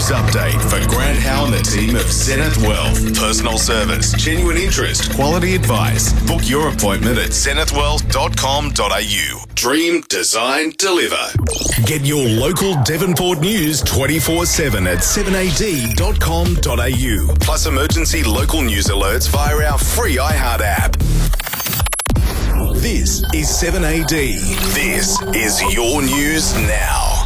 News update for Grant Howe and the team of Zenith Wealth. Personal service, genuine interest, quality advice. Book your appointment at zenithwealth.com.au. Dream, design, deliver. Get your local Devonport news 24/7 at 7ad.com.au. Plus emergency local news alerts via our free iHeart app. This is 7AD. This is your news now.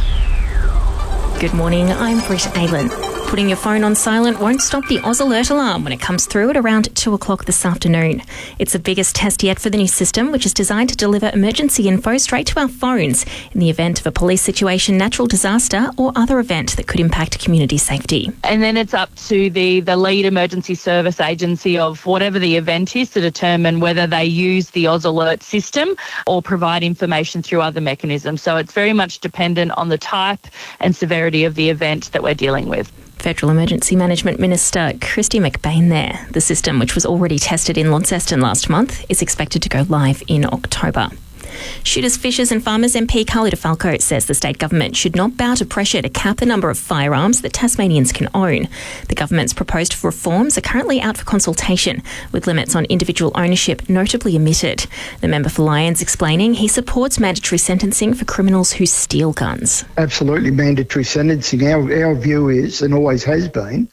Good morning, I'm Britt Aylan. Putting your phone on silent won't stop the Oz Alert alarm when it comes through at around 2 o'clock this afternoon. It's the biggest test yet for the new system, which is designed to deliver emergency info straight to our phones in the event of a police situation, natural disaster or other event that could impact community safety. And then it's up to the lead emergency service agency of whatever the event is to determine whether they use the Oz Alert system or provide information through other mechanisms. So it's very much dependent on the type and severity of the event that we're dealing with. Federal Emergency Management Minister Kristy McBain there. The system, which was already tested in Launceston last month, is expected to go live in October. Shooters, Fishers and Farmers MP Carly DeFalco says the state government should not bow to pressure to cap the number of firearms that Tasmanians can own. The government's proposed reforms are currently out for consultation, with limits on individual ownership notably omitted. The member for Lyons explaining he supports mandatory sentencing for criminals who steal guns. Absolutely mandatory sentencing. Our view is, and always has been,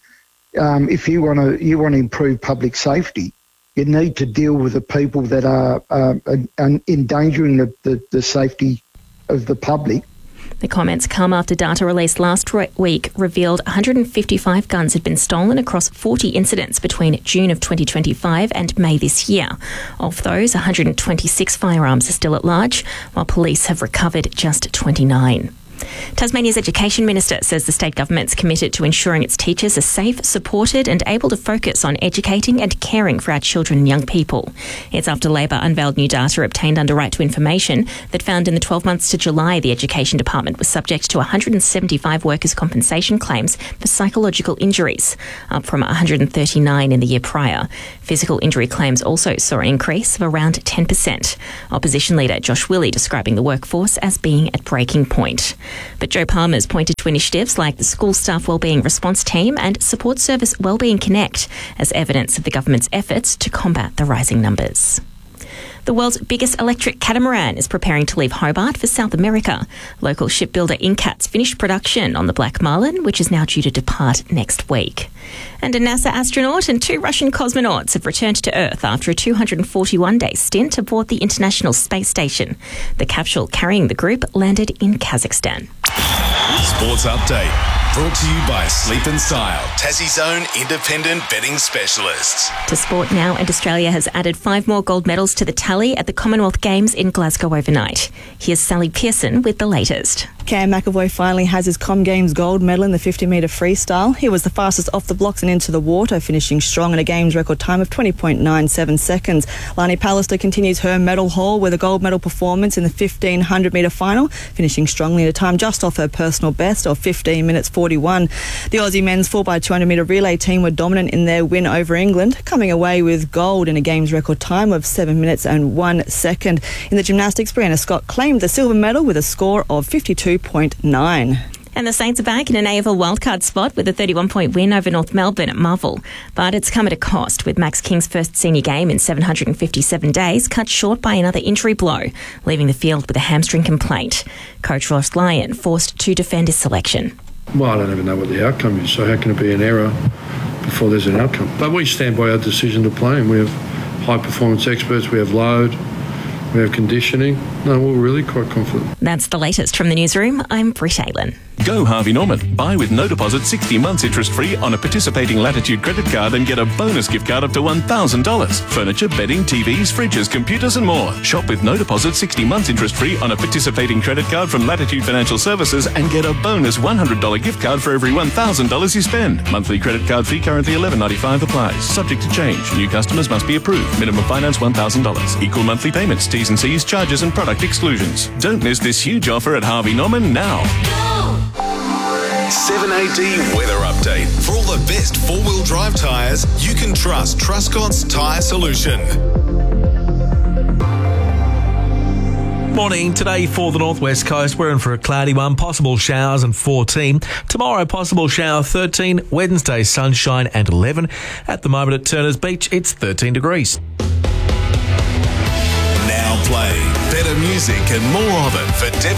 if you want to improve public safety, you need to deal with the people that are endangering the safety of the public. The comments come after data released last week revealed 155 guns had been stolen across 40 incidents between June of 2025 and May this year. Of those, 126 firearms are still at large, while police have recovered just 29. Tasmania's Education Minister says the state government's committed to ensuring its teachers are safe, supported and able to focus on educating and caring for our children and young people. It's after Labor unveiled new data obtained under Right to Information that found in the 12 months to July the Education Department was subject to 175 workers' compensation claims for psychological injuries, up from 139 in the year prior. Physical injury claims also saw an increase of around 10%. Opposition leader Josh Willey describing the workforce as being at breaking point. But Joe Palmer's pointed to initiatives like the School Staff Wellbeing Response Team and Support Service Wellbeing Connect as evidence of the government's efforts to combat the rising numbers. The world's biggest electric catamaran is preparing to leave Hobart for South America. Local shipbuilder Incats finished production on the Black Marlin, which is now due to depart next week. And a NASA astronaut and 2 Russian cosmonauts have returned to Earth after a 241-day stint aboard the International Space Station. The capsule carrying the group landed in Kazakhstan. Sports update brought to you by Sleep and Style, Tassie's own independent betting specialists. To sport now, and Australia has added 5 more gold medals to the tally at the Commonwealth Games in Glasgow overnight. Here's Sally Pearson with the latest. Cam McAvoy finally has his Com Games gold medal in the 50-metre freestyle. He was the fastest off the blocks and into the water, finishing strong in a Games record time of 20.97 seconds. Lani Pallister continues her medal haul with a gold medal performance in the 1,500-metre final, finishing strongly at a time just off her personal best of 15 minutes 41. The Aussie men's 4x200-metre relay team were dominant in their win over England, coming away with gold in a Games record time of 7 minutes and 1 second. In the gymnastics, Brianna Scott claimed the silver medal with a score of 52.9. And the Saints are back in an AFL wildcard spot with a 31-point win over North Melbourne at Marvel. But it's come at a cost, with Max King's first senior game in 757 days cut short by another injury blow, leaving the field with a hamstring complaint. Coach Ross Lyon forced to defend his selection. Well, I don't even know what the outcome is, so how can it be an error before there's an outcome? But we stand by our decision to play him. We have high-performance experts, we have load, we have conditioning. No, we're really quite confident. That's the latest from the newsroom. I'm Britt Aylan. Go Harvey Norman. Buy with no deposit 60 months interest-free on a participating Latitude credit card and get a bonus gift card up to $1,000. Furniture, bedding, TVs, fridges, computers and more. Shop with no deposit 60 months interest-free on a participating credit card from Latitude Financial Services and get a bonus $100 gift card for every $1,000 you spend. Monthly credit card fee currently $11.95 applies. Subject to change. New customers must be approved. Minimum finance $1,000. Equal monthly payments, T's and C's, charges and product exclusions. Don't miss this huge offer at Harvey Norman now. 7AD weather update. For all the best four-wheel drive tyres, you can trust Truscott's Tyre Solution. Morning. Today for the northwest coast, we're in for a cloudy one. Possible showers and 14. Tomorrow, possible shower 13. Wednesday, sunshine and 11. At the moment at Turners Beach, it's 13 degrees. Now playing better music and more of it for Devon